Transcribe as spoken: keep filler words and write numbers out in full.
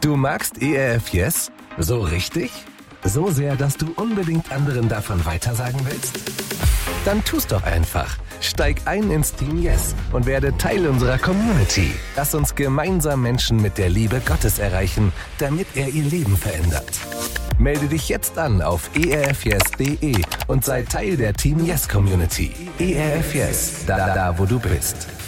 Du magst E R F Yes? So richtig? So sehr, dass du unbedingt anderen davon weitersagen willst? Dann tu's doch einfach. Steig ein ins Team Yes und werde Teil unserer Community. Lass uns gemeinsam Menschen mit der Liebe Gottes erreichen, damit er ihr Leben verändert. Melde dich jetzt an auf e r f yes punkt d e und sei Teil der Team Yes Community. E R F Yes, da, da wo du bist.